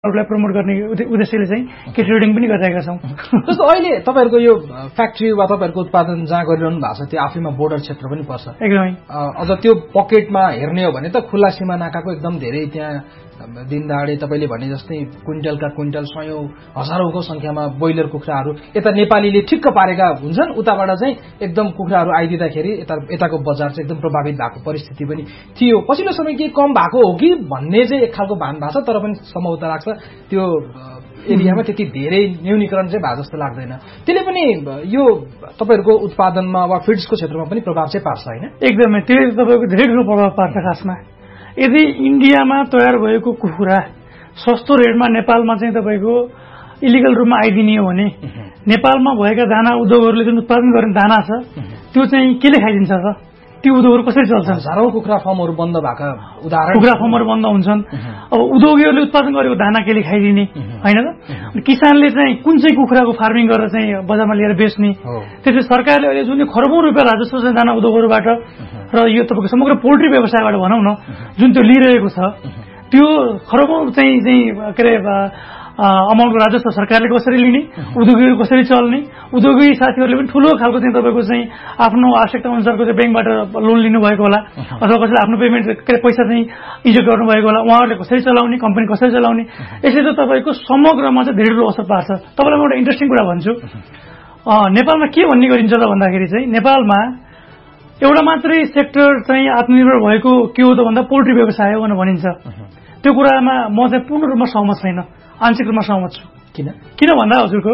लाई प्रमोट गर्ने उद्देश्यले चाहिँ किट रिडिङ पनि गरिरहेका छौँ। जस्तो अहिले तपाईँहरूको यो फ्याक्ट्री वा तपाईँहरूको उत्पादन जहाँ गरिरहनु भएको छ त्यो आफैमा बोर्डर क्षेत्र पनि पर्छ एकदमै। अझ त्यो पकेटमा हेर्ने हो भने त खुल्ला सीमा नाकाको एकदम धेरै त्यहाँ दिनदहाडे तपाईँले भने जस्तै क्विन्टलका क्विन्टल सयौं हजारौंको संख्यामा ब्रोइलर कुखुराहरू यता नेपालीले ठिक्क पारेका हुन्छन्, उताबाट चाहिँ एकदम कुखुराहरू आइदिँदाखेरि यताको बजार चाहिँ एकदम प्रभावित भएको परिस्थिति पनि थियो। पछिल्लो समय के कम भएको हो कि भन्ने चाहिँ एक खालको भान भएको छ, तर पनि सम्भवतः लाग्छ त्यो एरियामा त्यति धेरै न्यूनीकरण चाहिँ भएको जस्तो लाग्दैन। त्यसले पनि यो तपाईँहरूको उत्पादनमा वा फिड्सको क्षेत्रमा पनि प्रभाव चाहिँ पार्छ होइन? एकदमै, त्यसले तपाईँको धेरै ठुलो प्रभाव पार्छ। खासमा यदि इन्डियामा तयार भएको कुखुरा सस्तो रेटमा नेपालमा चाहिँ तपाईँको इलिगल रूपमा आइदिने हो भने नेपालमा भएका दाना उद्योगहरूले जुन उत्पादन गर्ने दाना छ त्यो चाहिँ केले खाइदिन्छ त? त्यो उद्योगहरू कसरी चल्छन्? हजारौं कुखुरा फर्महरू बन्द भएका उदाहरण, कुखुरा फर्महरू बन्द हुन्छन्। अब उद्योगीहरूले उत्पादन गरेको दाना केले खाइदिने होइन त? किसानले चाहिँ कुन चाहिँ कुखुराको फार्मिङ गरेर चाहिँ बजारमा लिएर बेच्ने? त्यसले सरकारले अहिले जुन खरबौं रुपियाँ राजस्व चाहिँ दाना उद्योगहरूबाट र यो तपाईँको समग्र पोल्ट्री व्यवसायबाट भनौँ न जुन त्यो लिइरहेको छ त्यो खरबौं चाहिँ के अरे अमाउन्टको राजस्व सरकारले कसरी लिने, उद्योगीहरू कसरी चल्ने, उद्योगी साथीहरूले पनि ठुलो खालको चाहिँ तपाईँको चाहिँ आफ्नो आवश्यकता अनुसारको चाहिँ ब्याङ्कबाट लोन लिनुभएको होला अथवा कसैले आफ्नो पेमेन्ट के पैसा चाहिँ इन्जेक्ट गर्नुभएको होला, उहाँहरूले कसरी चलाउने, कम्पनी कसरी चलाउने, यसले त तपाईँको समग्रमा चाहिँ धेरै ठुलो असर पार्छ। तपाईँलाई म एउटा इन्ट्रेस्टिङ कुरा भन्छु, नेपालमा के भन्ने गरिन्छ त भन्दाखेरि चाहिँ नेपालमा एउटा मात्रै सेक्टर चाहिँ आत्मनिर्भर भएको के हो त भन्दा पोल्ट्री व्यवसाय हो भनेर भनिन्छ। त्यो कुरामा म चाहिँ पूर्ण रूपमा सहमत छैन, आंशिक रूपमा सहमत छु। किन भन्दा हजुरको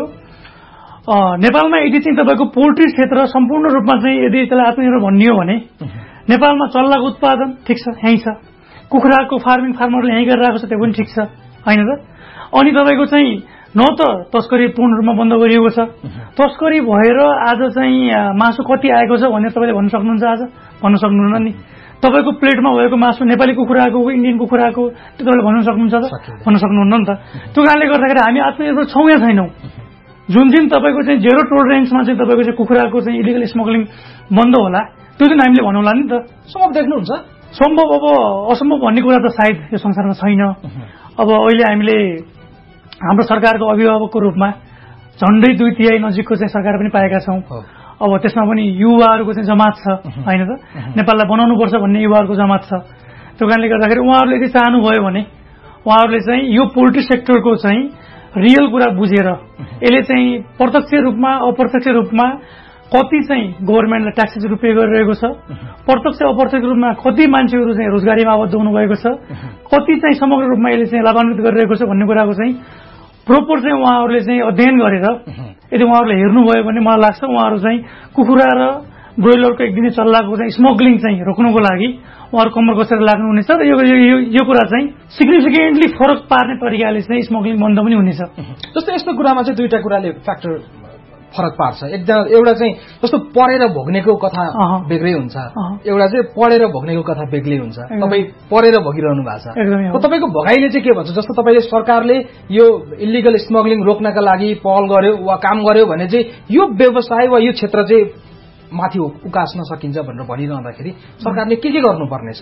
नेपालमा यदि चाहिँ तपाईँको पोल्ट्री क्षेत्र सम्पूर्ण रूपमा चाहिँ यदि त्यसलाई आत्मनिर्भर भन्ने हो भने नेपालमा चल्लाको उत्पादन ठिक छ, यहीँ छ, कुखुराको फार्मरले यहीँ गरिरहेको छ त्यो पनि ठिक छ होइन त? अनि तपाईँको चाहिँ न त तस्करी पूर्ण रूपमा बन्द गरिएको छ, तस्करी भएर आज चाहिँ मासु कति आएको छ भनेर तपाईँले भन्न सक्नुहुन्छ? आज भन्न सक्नुहुन्न नि। तपाईँको प्लेटमा भएको मासु नेपाली कुखुराको हो इन्डियन कुखुराको त्यो तपाईँले भन्न सक्नुहुन्छ त? भन्न सक्नुहुन्न नि त। त्यो कारणले गर्दाखेरि हामी आत्मनिर्भर छौँ या छैनौँ? जुन दिन तपाईँको चाहिँ जेरो टोलरेन्समा चाहिँ तपाईँको चाहिँ कुखुराको चाहिँ इलिगल स्मग्लिङ बन्द होला त्यो दिन हामीले भन्नुला नि त। सम्भव देख्नुहुन्छ? सम्भव अब असम्भव भन्ने कुरा त सायद यो संसारमा छैन। अब अहिले हामीले हाम्रो सरकारको अभिभावकको रूपमा झन्डै 2/3 नजिकको चाहिँ सरकार पनि पाएका छौँ। अब त्यसमा पनि युवाहरूको चाहिँ जमात छ होइन त? नेपाललाई बनाउनुपर्छ भन्ने युवाहरूको जमात छ। त्यो कारणले गर्दाखेरि उहाँहरूले यदि चाहनुभयो भने उहाँहरूले चाहिँ यो पोल्ट्री सेक्टरको चाहिँ रियल कुरा बुझेर यसले चाहिँ प्रत्यक्ष रूपमा अप्रत्यक्ष रूपमा कति चाहिँ गभर्मेन्टलाई ट्याक्सेसहरू पे गरिरहेको छ, प्रत्यक्ष अप्रत्यक्ष रूपमा कति मान्छेहरू चाहिँ रोजगारीमा आबद्ध हुनुभएको छ, कति चाहिँ समग्र रूपमा यसले चाहिँ लाभान्वित गरिरहेको छ भन्ने कुराको चाहिँ प्रोपर चाहिँ उहाँहरूले चाहिँ अध्ययन गरेर यदि उहाँहरूले हेर्नुभयो भने मलाई लाग्छ उहाँहरू चाहिँ कुखुरा र ब्रोइलरको एक दिने चल्लाको चाहिँ स्मग्लिङ चाहिँ रोक्नुको लागि उहाँहरू कम्मर कसेर लाग्नुहुनेछ र यो कुरा चाहिँ सिग्निफिकेन्टली फरक पार्ने तरिकाले चाहिँ स्मग्लिङ बन्द पनि हुनेछ। जस्तो यस्तो कुरामा चाहिँ दुईटा कुराले फ्याक्टर फरक पार्छ। एउटा चाहिँ जस्तो पढेर भोग्नेको कथा बेग्लै हुन्छ, एउटा चाहिँ पढेर भोग्नेको कथा बेग्लै हुन्छ। तपाईँ पढेर भोगिरहनु भएको छ, तपाईँको भगाइले चाहिँ के भन्छ? जस्तो तपाईँले सरकारले यो इलिगल स्मग्लिङ रोक्नका लागि पहल गर्यो वा काम गर्यो भने चाहिँ यो व्यवसाय वा यो क्षेत्र चाहिँ माथि उकास्न सकिन्छ भनेर भनिरहँदाखेरि सरकारले के गर्नुपर्नेछ?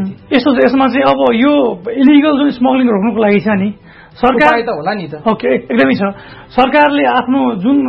यसमा चाहिँ अब यो इलिगल जुन स्मग्लिङ रोक्नुको लागि छ नि सरकार त होला नि त। ओके, एकदमै छ। सरकारले आफ्नो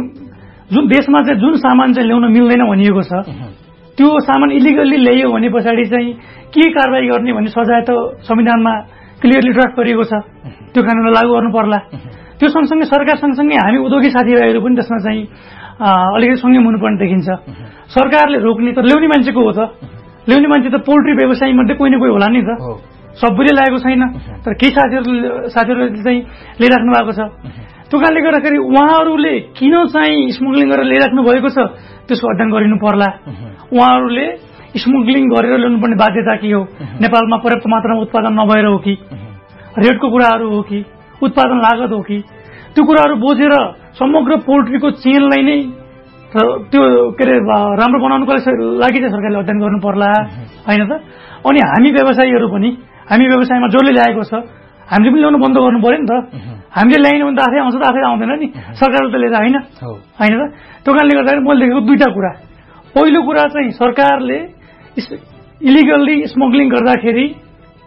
जुन देशमा चाहिँ जुन सामान चाहिँ ल्याउन मिल्दैन भनिएको छ त्यो सामान इलिगल्ली ल्यायो भने पछाडि चाहिँ के कारवाही गर्ने भन्ने सजाय त संविधानमा क्लियरली ड्राफ्ट गरिएको छ, त्यो कानुनलाई लागू गर्नु पर्ला। त्यो सँगसँगै सरकार सँगसँगै हामी उद्योगी साथीभाइहरू पनि त्यसमा चाहिँ अलिकति संयम हुनुपर्ने देखिन्छ। सरकारले रोक्ने त ल्याउने मान्छेको हो त, ल्याउने मान्छे त पोल्ट्री व्यवसायी मध्ये कोही न कोही होला नि त, सबैले ल्याएको छैन तर केही साथीहरूले चाहिँ लिइराख्नु भएको छ। त्यो कारणले गर्दाखेरि उहाँहरूले किन चाहिँ स्मग्लिङ गरेर ल्याइराख्नु भएको छ त्यसको अध्ययन गरिनु पर्ला। उहाँहरूले स्मग्लिङ गरेर ल्याउनुपर्ने बाध्यता के हो, नेपालमा पर्याप्त मात्रामा उत्पादन नभएर हो कि, रेटको कुराहरू हो कि, उत्पादन लागत हो कि, त्यो कुराहरू बुझेर समग्र पोल्ट्रीको चेनलाई नै त्यो के अरे राम्रो बनाउनुको लागि चाहिँ सरकारले अध्ययन गर्नु पर्ला होइन त? अनि हामी व्यवसायीहरू पनि हामी व्यवसायमा जसले ल्याएको छ हामीले पनि ल्याउनु बन्द गर्नु पर्यो नि त। हामीले ल्याएन भने त आफै आउँछ त आफै आउँदैन नि, सरकारले त लिएर होइन त? त्यो कारणले गर्दाखेरि मैले देखेको दुईटा कुरा, पहिलो कुरा चाहिँ सरकारले इलिगल्ली स्मग्लिङ गर्दाखेरि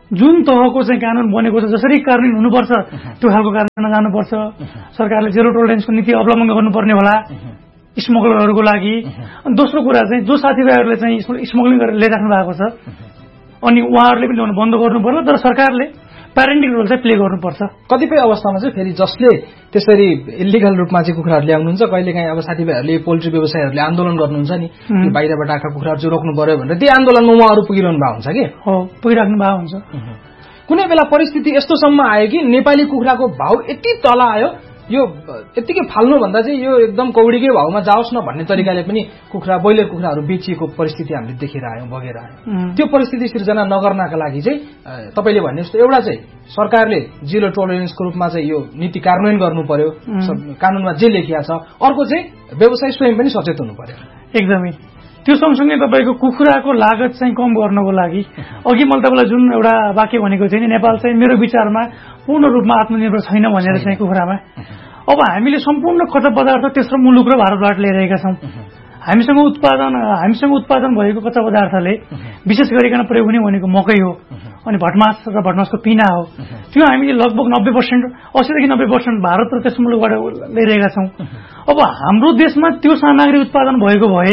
जुन तहको चाहिँ कानून बनेको छ, जसरी कार्यान्वयन हुनुपर्छ त्यो खालको कार्यान्वयन जानुपर्छ। सरकारले जेरो टोलरेन्सको नीति अवलम्बन गर्नुपर्ने होला स्मगलरहरूको लागि। अनि दोस्रो कुरा चाहिँ जो साथीभाइहरूले चाहिँ स्मगलिङ गरेर ल्याइराख्नु भएको छ अनि उहाँहरूले पनि ल्याउनु बन्द गर्नु पर्छ, तर सरकारले प्यारेन्टिङ रोल चाहिँ प्ले गर्नुपर्छ। कतिपय अवस्थामा चाहिँ फेरि जसले त्यसरी इलिगल रूपमा चाहिँ कुखुराहरू ल्याउनुहुन्छ, कहिलेकाहीँ अब साथीभाइहरूले पोल्ट्री व्यवसायहरूले आन्दोलन गर्नुहुन्छ नि, बाहिरबाट आएका कुखुराहरू चाहिँ रोक्नु पर्यो भनेर, त्यही आन्दोलनमा उहाँहरू पुगिरहनु भएको हुन्छ कि हो, पुगिराख्नु भएको हुन्छ। कुनै बेला परिस्थिति यस्तोसम्म आयो कि नेपाली कुखुराको भाउ यति तल आयो, यो यतिकै फाल्नुभन्दा चाहिँ यो एकदम कौडीकै भाउमा जाओस् न भन्ने तरिकाले पनि ब्रोइलर कुखुराहरू बेचिएको परिस्थिति हामीले देखेर आयौँ, बगेर आयौँ। त्यो परिस्थिति सिर्जना नगर्नका लागि चाहिँ तपाईँले भन्ने जस्तो एउटा चाहिँ सरकारले जिरो टोलरेन्सको रूपमा चाहिँ यो नीति कार्यान्वयन गर्नु पर्यो, कानूनमा जे लेखिया छ। अर्को चाहिँ व्यवसायी स्वयं पनि सचेत हुनु पर्यो। एकदमै त्यो सँगसँगै तपाईँको कुखुराको लागत चाहिँ कम गर्नको लागि अघि मैले तपाईँलाई जुन एउटा वाक्य भनेको थिएँ नि, नेपाल चाहिँ मेरो विचारमा पूर्ण रूपमा आत्मनिर्भर छैन भनेर चाहिँ कुखुरामा। अब हामीले सम्पूर्ण कच्चा पदार्थ तेस्रो मुलुक र भारतबाट ल्याइरहेका छौँ। हामीसँग उत्पादन भएको कच्चा पदार्थले विशेष गरिकन प्रयोग हुने भनेको मकै हो अनि भटमास र भटमासको पिना हो। त्यो हामीले लगभग 90%, 80 देखि 90% भारत र तेस्रो मुलुकबाट ल्याइरहेका छौँ। अब हाम्रो देशमा त्यो सामग्री उत्पादन भएको भए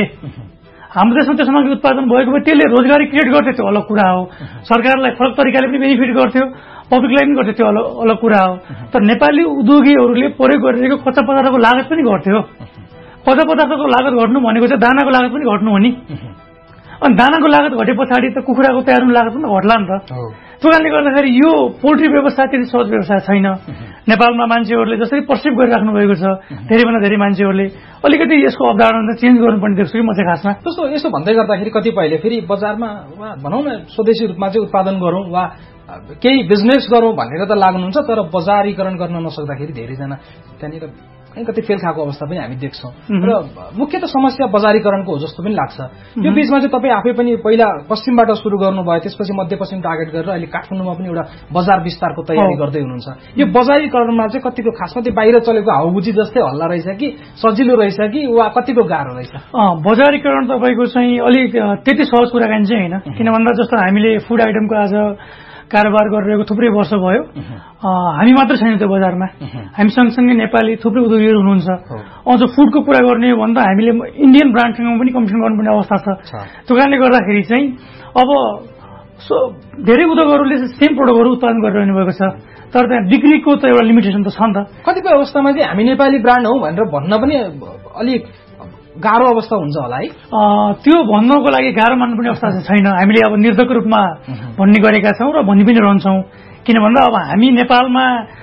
त्यसले रोजगारी क्रिएट गर्थ्यो, त्यो अलग कुरा हो। सरकारलाई फरक तरिकाले पनि बेनिफिट गर्थ्यो, पब्लिकलाई पनि गर्थ्यो, त्यो अलग कुरा हो। तर नेपाली उद्योगीहरूले प्रयोग गरिरहेको कच्चा पदार्थको लागत पनि घट्थ्यो। कच्चा पदार्थको लागत घट्नु भनेको चाहिँ दानाको लागत पनि घट्नु हो नि। अनि दानाको लागत घटे पछाडि त कुखुराको तयार हुने लागत पनि घट्ला नि त। त्यो कारणले गर्दाखेरि यो पोल्ट्री व्यवसाय त्यति सहज व्यवसाय छैन। नेपालमा मान्छेहरूले जसरी पर्सिभ गरिराख्नु भएको छ, धेरैभन्दा धेरै मान्छेहरूले अलिकति यसको अवधारणा चेन्ज गर्नुपर्ने देख्छु कि म चाहिँ खासमा। जस्तो यसो भन्दै गर्दाखेरि कतिपयले फेरि बजारमा भनौँ न स्वदेशी रूपमा चाहिँ उत्पादन गरौँ वा केही बिजनेस गरौँ भनेर त लाग्नुहुन्छ, तर बजारीकरण गर्न नसक्दाखेरि धेरैजना त्यहाँनिर कति फेल खाएको अवस्था पनि हामी देख्छौँ। र मुख्य त समस्या बजारीकरणको हो जस्तो पनि लाग्छ। यो बीचमा चाहिँ तपाईँ आफै पनि पहिला पश्चिमबाट सुरु गर्नुभयो, त्यसपछि मध्यपश्चिम टार्गेट गरेर अहिले काठमाडौँमा पनि एउटा बजार विस्तारको तयारी गर्दै हुनुहुन्छ। यो बजारीकरणमा चाहिँ कतिको खासमा त्यो बाहिर चलेको हाउबुजी जस्तै हल्ला रहेछ कि सजिलो रहेछ कि वा कतिको गाह्रो रहेछ? बजारीकरण तपाईँको चाहिँ अलिक त्यति सहज कुराकानी चाहिँ होइन। किन भन्दा जस्तो हामीले फुड आइटमको आज कारोबार गरिरहेको थुप्रै वर्ष भयो, हामी मात्र छैन त्यो बजारमा। हामी सँगसँगै नेपाली थुप्रै उद्योगीहरू हुनुहुन्छ। अझ फुडको कुरा गर्ने हो भन्दा हामीले इन्डियन ब्रान्डसँग पनि कम्पिटिसन गर्नुपर्ने अवस्था छ। त्यो कारणले गर्दाखेरि चाहिँ अब धेरै उद्योगहरूले सेम प्रोडक्टहरू उत्पादन गरिरहनु भएको छ, तर त्यहाँ बिक्रीको त एउटा लिमिटेसन त छ नि त। कतिपय अवस्थामा चाहिँ हामी नेपाली ब्रान्ड हौ भनेर भन्न पनि अलिक गाह्रो अवस्था हुन्छ होला है। त्यो भन्नको लागि गाह्रो मान्नुपर्ने अवस्था चाहिँ छैन। हामीले अब निर्धक रूपमा भन्ने गरेका छौँ र भनि पनि रहन्छौँ। किन भन्दा अब हामी नेपालमा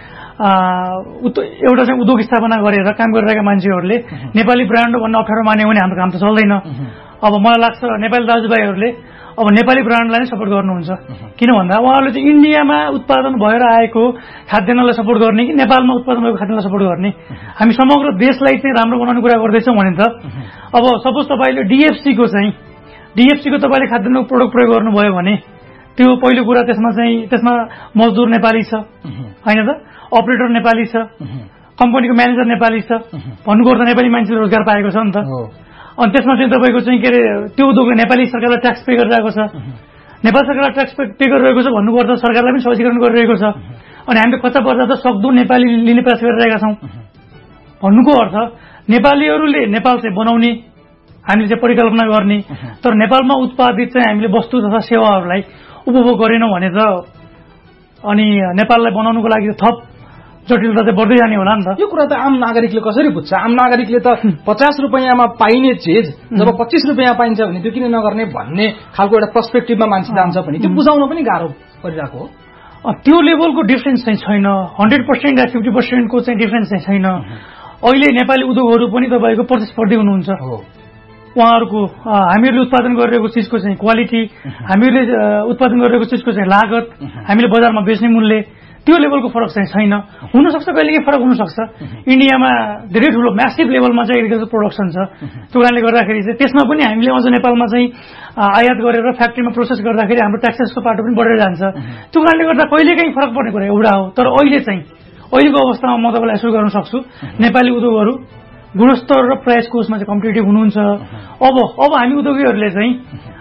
एउटा चाहिँ उद्योग स्थापना गरेर काम गरिरहेका मान्छेहरूले नेपाली ब्रान्ड भन्न अप्ठ्यारो मान्यो भने हाम्रो काम त चल्दैन। अब मलाई लाग्छ नेपाली दाजुभाइहरूले अब नेपाली ब्रान्डलाई नै सपोर्ट गर्नुहुन्छ। किन भन्दा उहाँहरूले चाहिँ इन्डियामा उत्पादन भएर आएको खाद्यान्नलाई सपोर्ट गर्ने कि नेपालमा उत्पादन भएको खाद्यान्नलाई सपोर्ट गर्ने? हामी समग्र देशलाई चाहिँ राम्रो बनाउने कुरा गर्दैछौँ भने त अब सपोज तपाईँले डिएफसीको तपाईँले खाद्यान्नको प्रोडक्ट प्रयोग गर्नुभयो भने त्यो पहिलो कुरा त्यसमा मजदुर नेपाली छ होइन त, अपरेटर नेपाली छ, कम्पनीको म्यानेजर नेपाली छ, भन्नुपर्दा नेपाली मान्छेले रोजगार पाएको छ नि त। अनि त्यसमा चाहिँ तपाईँको चाहिँ के अरे त्यो उद्योगले नेपाली सरकारलाई ट्याक्स पे गरिरहेको छ, नेपाल सरकारलाई ट्याक्स पे गरिरहेको छ भन्नुपर्दा सरकारलाई पनि सहजीकरण गरिरहेको छ। अनि हामीले कच्चा पदार्थ सक्दो नेपाली लिने प्रयास गरिरहेका छौँ। भन्नुको अर्थ नेपालीहरूले नेपाल चाहिँ बनाउने, हामीले चाहिँ परिकल्पना गर्ने, तर नेपालमा उत्पादित चाहिँ हामीले वस्तु तथा सेवाहरूलाई उपभोग गरेनौँ भने त अनि नेपाललाई बनाउनुको लागि थप जटिलता चाहिँ बढ्दै जाने होला नि त। यो कुरा त आम नागरिकले कसरी बुझ्छ? आम नागरिकले त 50 रुपियाँमा पाइने चिज जब 25 रुपियाँ पाइन्छ भने त्यो किन नगर्ने भन्ने खालको एउटा पर्सपेक्टिभमा मान्छे जान्छ भने त्यो बुझाउन पनि गाह्रो परिरहेको हो। त्यो लेभलको डिफरेन्स चाहिँ छैन, 100% या 50% को चाहिँ डिफरेन्स चाहिँ छैन। अहिले नेपाली उद्योगहरू पनि तपाईँको प्रतिस्पर्धी हुनुहुन्छ। उहाँहरूको हामीहरूले उत्पादन गरिरहेको चिजको चाहिँ क्वालिटी, हामीहरूले उत्पादन गरिरहेको चिजको चाहिँ लागत, हामीले बजारमा बेच्ने मूल्य, त्यो लेभलको फरक चाहिँ छैन। हुनसक्छ कहिलेकाहीँ फरक हुनसक्छ। इन्डियामा धेरै ठुलो म्यासिभ लेभलमा चाहिँ एग्रिकल्चर प्रोडक्सन छ। त्यो कारणले गर्दाखेरि चाहिँ त्यसमा पनि हामीले अझ नेपालमा चाहिँ आयात गरेर फ्याक्ट्रीमा प्रोसेस गर्दाखेरि हाम्रो ट्याक्सेसको पाटो पनि बढेर जान्छ। त्यो कारणले गर्दा कहिलेकाहीँ फरक पर्ने कुरा एउटा हो। तर अहिलेको अवस्थामा म तपाईँलाई यसो गर्न सक्छु, नेपाली उद्योगहरू गुणस्तर र प्राइसको उसमा चाहिँ कम्पिटेटिभ हुनुहुन्छ। अब हामी उद्योगीहरूले चाहिँ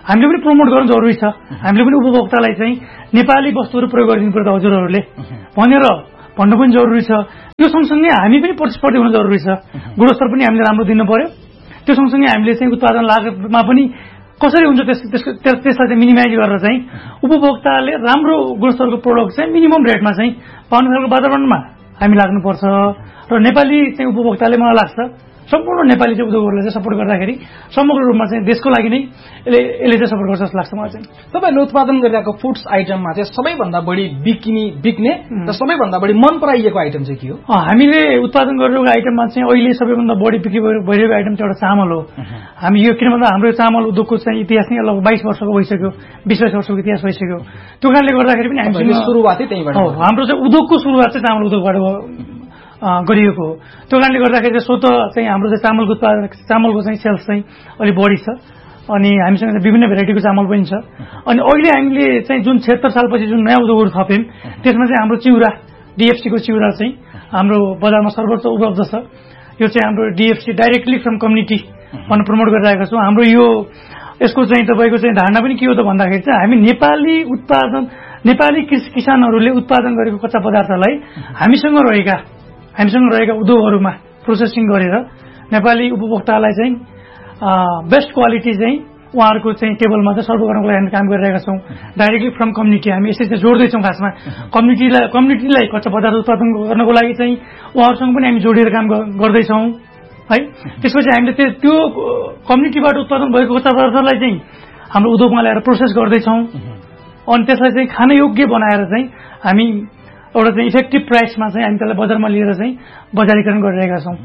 हामीले पनि प्रमोट गर्नु जरुरी छ। हामीले पनि उपभोक्तालाई चाहिँ नेपाली वस्तुहरू प्रयोग गरिदिनु पर्छ हजुरहरूले भनेर भन्नु पनि जरुरी छ। त्यो सँगसँगै हामी पनि प्रतिस्पर्धी हुनु जरुरी छ। गुणस्तर पनि हामीले राम्रो दिनु पर्यो। त्यो सँगसँगै हामीले चाहिँ उत्पादन लागतमा पनि कसरी हुन्छ त्यसलाई चाहिँ मिनिमाइज गरेर चाहिँ उपभोक्ताले राम्रो गुणस्तरको प्रोडक्ट चाहिँ मिनिमम रेटमा चाहिँ पाउने खालको वातावरणमा हामी लाग्नुपर्छ। र नेपाली चाहिँ उपभोक्ताले मलाई लाग्छ सम्पूर्ण नेपाली चाहिँ उद्योगहरूलाई चाहिँ सपोर्ट गर्दाखेरि समग्र रूपमा चाहिँ देशको लागि नै यसले चाहिँ सपोर्ट गर्छ जस्तो लाग्छ मलाई चाहिँ। तपाईँले उत्पादन गरिरहेको फुड्स आइटममा चाहिँ सबैभन्दा बढी बिक्ने र सबैभन्दा बढी मन पराइएको आइटम चाहिँ के हो? हामीले उत्पादन गरिरहेको आइटममा चाहिँ अहिले सबैभन्दा बढी बिक्री भइरहेको आइटम चाहिँ एउटा चामल हो। हामी यो किन भन्दा हाम्रो चामल उद्योगको चाहिँ इतिहास नै लगभग 22 वर्षको भइसक्यो, 20-22 वर्षको इतिहास भइसक्यो। त्यो कारणले गर्दाखेरि पनि हामी सुरुवातै त्यहीबाट हो। हाम्रो चाहिँ उद्योगको सुरुवात चाहिँ चामल उद्योगबाट गरिएको हो। त्यो कारणले गर्दाखेरि स्वतः चाहिँ हाम्रो चाहिँ चामलको चाहिँ सेल्स चाहिँ अलिक बढी छ। अनि हामीसँग चाहिँ विभिन्न भेराइटीको चामल पनि छ। अनि अहिले हामीले चाहिँ जुन 76 सालपछि जुन नयाँ उद्योगहरू थप्यौँ त्यसमा चाहिँ हाम्रो चिउरा डिएफसीको चिउरा चाहिँ हाम्रो बजारमा सर्वोच्च उपलब्ध छ। यो चाहिँ हाम्रो डिएफसी डाइरेक्टली फ्रम कम्युनिटी भनेर प्रमोट गरिरहेका छौँ। हाम्रो यो यसको चाहिँ तपाईँको चाहिँ धारणा पनि के हो त भन्दाखेरि चाहिँ हामी नेपाली किसानहरूले उत्पादन गरेको कच्चा पदार्थलाई हामीसँग रहेका उद्योगहरूमा प्रोसेसिङ गरेर नेपाली उपभोक्तालाई चाहिँ बेस्ट क्वालिटी चाहिँ उहाँहरूको चाहिँ टेबलमा चाहिँ सर्भ गर्नको लागि हामी काम गरिरहेका छौँ। डाइरेक्टली फ्रम कम्युनिटी हामी यसरी चाहिँ जोड्दैछौँ। खासमा कम्युनिटीलाई कच्चा पदार्थ उत्पादन गर्नको लागि चाहिँ उहाँहरूसँग पनि हामी जोडिएर काम गर्दैछौँ है। त्यसपछि हामीले त्यो कम्युनिटीबाट उत्पादन भएको कच्चा पदार्थलाई चाहिँ हाम्रो उद्योगमा ल्याएर प्रोसेस गर्दैछौँ। अनि त्यसलाई चाहिँ खान योग्य बनाएर चाहिँ हामी एउटा चाहिँ इफेक्टिभ प्राइसमा चाहिँ हामी त्यसलाई बजारमा लिएर चाहिँ बजारीकरण गरिरहेका छौँ।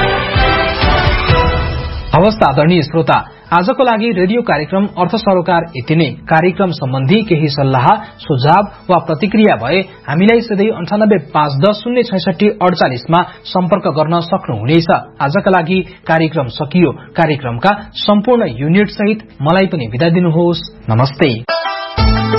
हवस् आदरणीय श्रोता, आजको लागि रेडियो कार्यक्रम अर्थ सरोकार यति नै। कार्यक्रम सम्बन्धी केही सल्लाह सुझाव वा प्रतिक्रिया भए हामीलाई सधैँ 9851066048 मा सम्पर्क गर्न सक्नुहुनेछ। आजका लागि कार्यक्रम सकियो। कार्यक्रमका सम्पूर्ण युनिट सहित मलाई पनि बिदा दिनुहोस्। नमस्ते।